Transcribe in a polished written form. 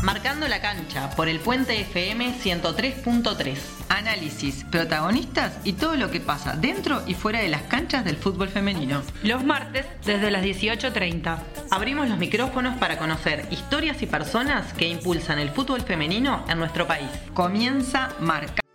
Marcando la cancha por el Puente FM 103.3. Análisis, protagonistas y todo lo que pasa dentro y fuera de las canchas del fútbol femenino. Los martes desde las 18:30. Abrimos los micrófonos para conocer historias y personas que impulsan el fútbol femenino en nuestro país. Comienza Marcando